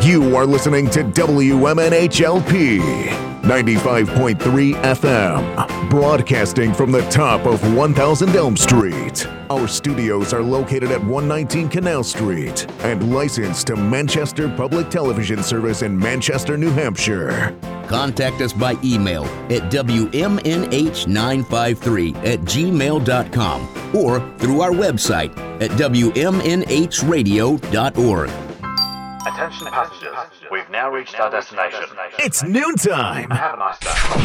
You are listening to WMNHLP 95.3 FM, broadcasting from the top of 1000 Elm Street. Our studios are located at 119 Canal Street and licensed to Manchester Public Television Service in Manchester, New Hampshire. Contact us by email at WMNH953@gmail.com or through our website at WMNHradio.org. Attention passengers, we've now reached our destination. It's noontime. Have a nice day.